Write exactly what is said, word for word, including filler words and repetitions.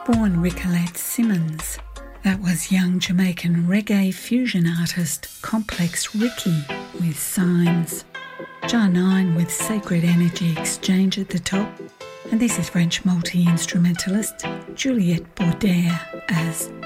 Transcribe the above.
born Ricolette Simmons. That was young Jamaican reggae fusion artist Complex Ricky with Signs. Jar nine with Sacred Energy Exchange at the top. And this is French multi-instrumentalist Juliette Baudet as